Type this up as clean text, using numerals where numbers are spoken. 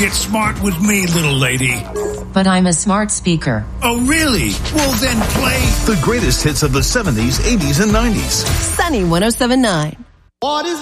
get smart with me, little lady. But I'm a smart speaker. Oh, really? Well, then play the greatest hits of the 70s, 80s, and 90s. Sunny 107.9. What is